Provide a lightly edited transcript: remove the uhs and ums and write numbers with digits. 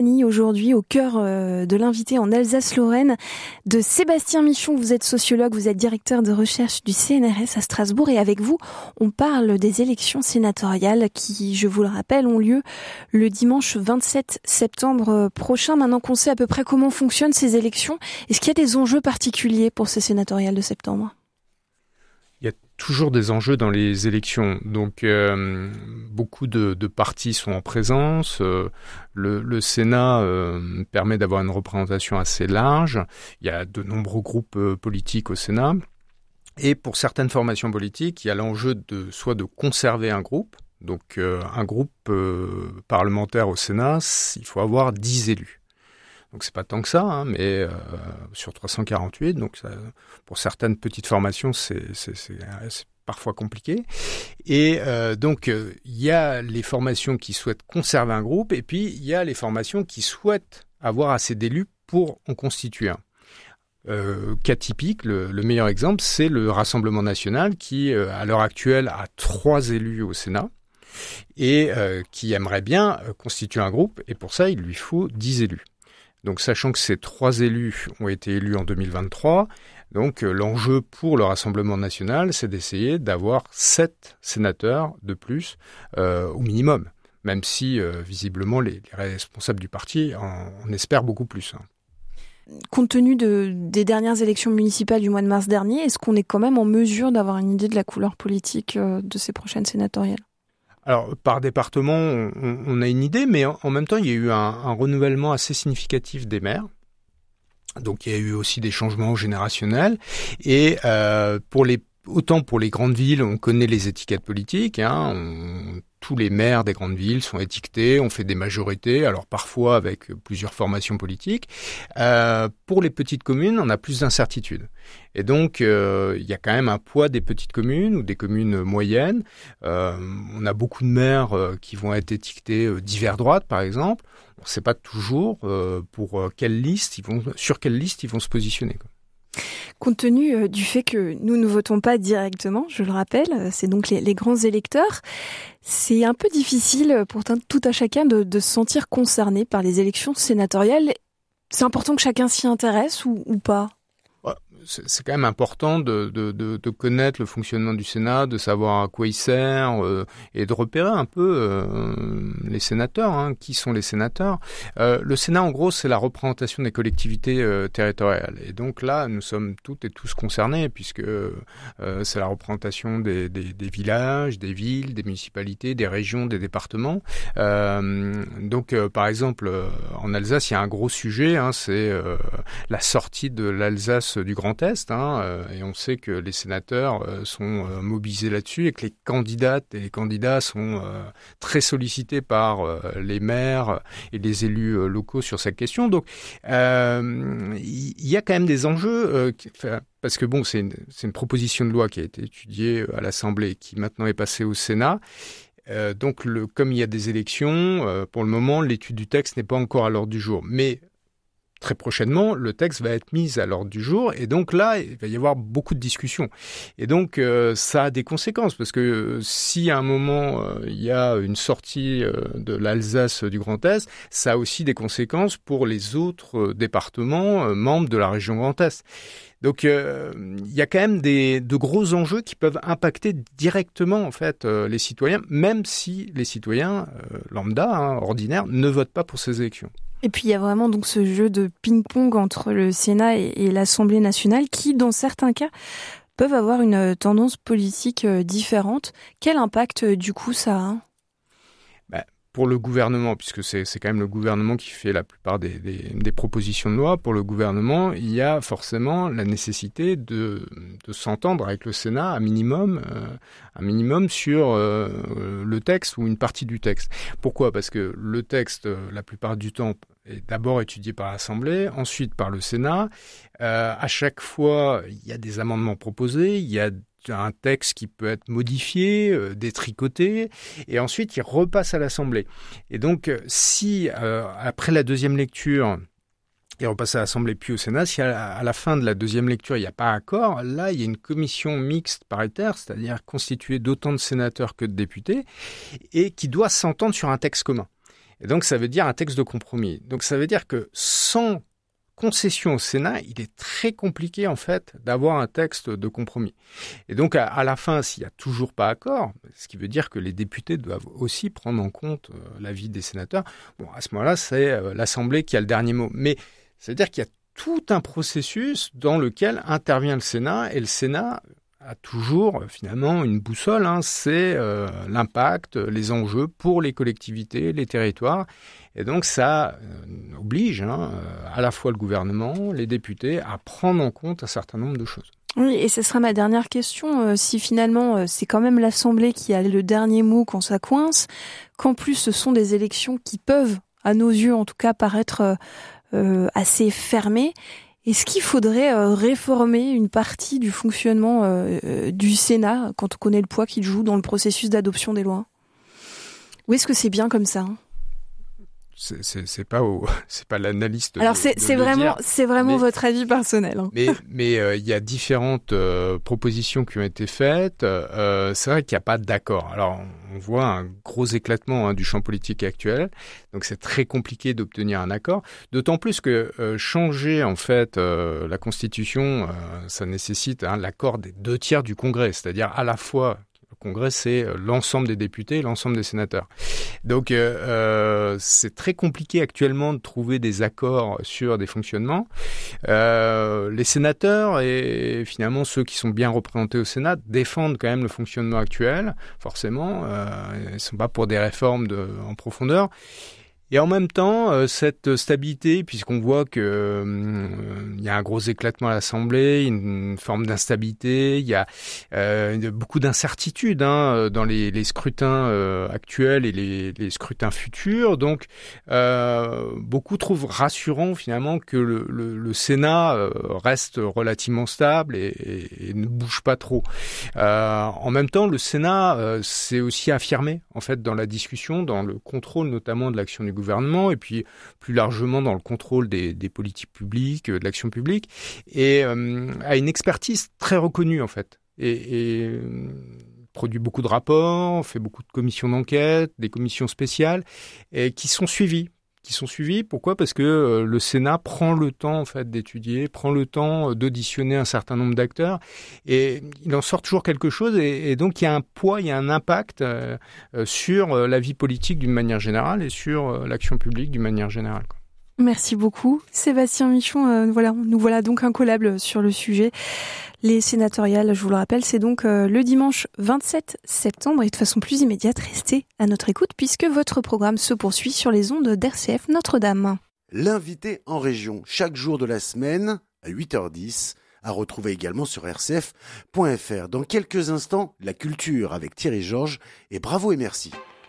Aujourd'hui, au cœur de l'invité en Alsace-Lorraine de Sébastien Michon. Vous êtes sociologue, vous êtes directeur de recherche du CNRS à Strasbourg et avec vous, on parle des élections sénatoriales qui, je vous le rappelle, ont lieu le dimanche 27 septembre prochain. Maintenant qu'on sait à peu près comment fonctionnent ces élections, est-ce qu'il y a des enjeux particuliers pour ces sénatoriales de septembre ? Il y a toujours des enjeux dans les élections. Donc, beaucoup de partis sont en présence. Le Sénat permet d'avoir une représentation assez large. Il y a de nombreux groupes politiques au Sénat. Et pour certaines formations politiques, il y a l'enjeu soit de conserver un groupe. Donc, un groupe parlementaire au Sénat, il faut avoir 10 élus. Donc c'est pas tant que ça, mais sur 348, donc ça, pour certaines petites formations, c'est parfois compliqué. Et donc il y a les formations qui souhaitent conserver un groupe, et puis il y a les formations qui souhaitent avoir assez d'élus pour en constituer un. Cas typique, le meilleur exemple, c'est le Rassemblement national qui, à l'heure actuelle, a 3 élus au Sénat et qui aimerait bien constituer un groupe, et pour ça, il lui faut 10 élus. Donc, sachant que ces 3 élus ont été élus en 2023, donc l'enjeu pour le Rassemblement national, c'est d'essayer d'avoir 7 sénateurs de plus au minimum, même si visiblement les responsables du parti en espèrent beaucoup plus. Compte tenu des dernières élections municipales du mois de mars dernier, est-ce qu'on est quand même en mesure d'avoir une idée de la couleur politique de ces prochaines sénatoriales ? Alors, par département, on a une idée, mais en même temps, il y a eu un renouvellement assez significatif des maires. Donc, il y a eu aussi des changements générationnels. Et autant pour les grandes villes, on connaît les étiquettes politiques. Tous les maires des grandes villes sont étiquetés, on fait des majorités, alors parfois avec plusieurs formations politiques. Pour les petites communes, on a plus d'incertitudes. Et donc, il y a quand même un poids des petites communes ou des communes moyennes. On a beaucoup de maires qui vont être étiquetés divers droite, par exemple. On ne sait pas toujours sur quelle liste ils vont se positionner, quoi. Compte tenu du fait que nous ne votons pas directement, je le rappelle, c'est donc les grands électeurs, c'est un peu difficile pour tout à chacun de se sentir concerné par les élections sénatoriales. C'est important que chacun s'y intéresse ou pas ? C'est quand même important de connaître le fonctionnement du Sénat, de savoir à quoi il sert et de repérer un peu les sénateurs, qui sont les sénateurs. Le Sénat, en gros, c'est la représentation des collectivités territoriales. Et donc là, nous sommes toutes et tous concernés puisque c'est la représentation des villages, des villes, des municipalités, des régions, des départements. Donc, par exemple, en Alsace, il y a un gros sujet, c'est la sortie de l'Alsace du Grand Est, et on sait que les sénateurs sont mobilisés là-dessus et que les candidates et les candidats sont très sollicités par les maires et les élus locaux sur cette question. Donc, il y a quand même des enjeux, parce que c'est une proposition de loi qui a été étudiée à l'Assemblée, qui maintenant est passée au Sénat. Donc, comme il y a des élections, pour le moment, l'étude du texte n'est pas encore à l'ordre du jour. Mais très prochainement, le texte va être mis à l'ordre du jour et donc là, il va y avoir beaucoup de discussions. Et donc, ça a des conséquences parce que si à un moment, il y a une sortie de l'Alsace du Grand Est, ça a aussi des conséquences pour les autres départements membres de la région Grand Est. Donc, il y a quand même de gros enjeux qui peuvent impacter directement en fait les citoyens, même si les citoyens lambda, ordinaires, ne votent pas pour ces élections. Et puis il y a vraiment donc ce jeu de ping-pong entre le Sénat et l'Assemblée nationale qui, dans certains cas, peuvent avoir une tendance politique différente. Quel impact du coup ça a ? Pour le gouvernement, puisque c'est quand même le gouvernement qui fait la plupart des propositions de loi, pour le gouvernement, il y a forcément la nécessité de s'entendre avec le Sénat un minimum sur le texte ou une partie du texte. Pourquoi ? Parce que le texte, la plupart du temps, est d'abord étudié par l'Assemblée, ensuite par le Sénat. À chaque fois, il y a des amendements proposés, il y a un texte qui peut être modifié, détricoté, et ensuite il repasse à l'Assemblée. Et donc, si après la deuxième lecture, il repasse à l'Assemblée puis au Sénat, si à la fin de la deuxième lecture il n'y a pas accord, là il y a une commission mixte paritaire, c'est-à-dire constituée d'autant de sénateurs que de députés, et qui doit s'entendre sur un texte commun. Et donc, ça veut dire un texte de compromis. Donc, ça veut dire que sans concession au Sénat, il est très compliqué, en fait, d'avoir un texte de compromis. Et donc, à la fin, s'il n'y a toujours pas accord, ce qui veut dire que les députés doivent aussi prendre en compte l'avis des sénateurs, bon, à ce moment-là, c'est l'Assemblée qui a le dernier mot. Mais ça veut dire qu'il y a tout un processus dans lequel intervient le Sénat, et le Sénat a toujours finalement une boussole, c'est l'impact, les enjeux pour les collectivités, les territoires. Et donc ça oblige à la fois le gouvernement, les députés à prendre en compte un certain nombre de choses. Oui, et ce sera ma dernière question. Si finalement c'est quand même l'Assemblée qui a le dernier mot quand ça coince, qu'en plus ce sont des élections qui peuvent, à nos yeux en tout cas, paraître assez fermées, est-ce qu'il faudrait réformer une partie du fonctionnement du Sénat quand on connaît le poids qu'il joue dans le processus d'adoption des lois ? Ou est-ce que c'est bien comme ça ? C'est pas l'analyste. Alors c'est vraiment votre avis personnel. Mais il y a différentes propositions qui ont été faites. C'est vrai qu'il n'y a pas d'accord. Alors on voit un gros éclatement du champ politique actuel. Donc c'est très compliqué d'obtenir un accord. D'autant plus que changer en fait la Constitution, ça nécessite l'accord des 2/3 du Congrès, c'est-à-dire à la fois le Congrès, c'est l'ensemble des députés et l'ensemble des sénateurs. Donc, c'est très compliqué actuellement de trouver des accords sur des fonctionnements. Les sénateurs et finalement ceux qui sont bien représentés au Sénat défendent quand même le fonctionnement actuel, forcément. Ils ne sont pas pour des réformes en profondeur. Et en même temps, cette stabilité, puisqu'on voit que il y a un gros éclatement à l'Assemblée, une forme d'instabilité, il y a beaucoup d'incertitudes dans les scrutins actuels et les scrutins futurs. Donc, beaucoup trouvent rassurant finalement que le Sénat reste relativement stable et ne bouge pas trop. En même temps, le Sénat s'est aussi affirmé en fait dans la discussion, dans le contrôle notamment de l'action du gouvernement et puis plus largement dans le contrôle des politiques publiques, de l'action publique et a une expertise très reconnue en fait et produit beaucoup de rapports, fait beaucoup de commissions d'enquête, des commissions spéciales et qui sont suivies. Pourquoi ? Parce que le Sénat prend le temps en fait d'étudier, prend le temps d'auditionner un certain nombre d'acteurs et il en sort toujours quelque chose et donc il y a un poids, il y a un impact sur la vie politique d'une manière générale et sur l'action publique d'une manière générale. Merci beaucoup. Sébastien Michon, nous voilà donc incollables sur le sujet. Les sénatoriales, je vous le rappelle, c'est donc le dimanche 27 septembre et de façon plus immédiate, restez à notre écoute puisque votre programme se poursuit sur les ondes d'RCF Notre-Dame. L'invité en région, chaque jour de la semaine à 8h10, à retrouver également sur rcf.fr. Dans quelques instants, la culture avec Thierry Georges et bravo et merci.